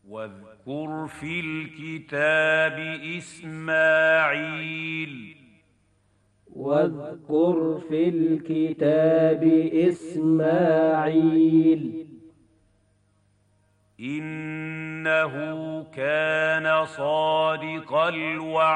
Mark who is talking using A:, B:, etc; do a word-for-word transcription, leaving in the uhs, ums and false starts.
A: واذكر في الكتاب إسماعيل
B: واذكر في الكتاب إسماعيل
A: إنه كان صادق الوعد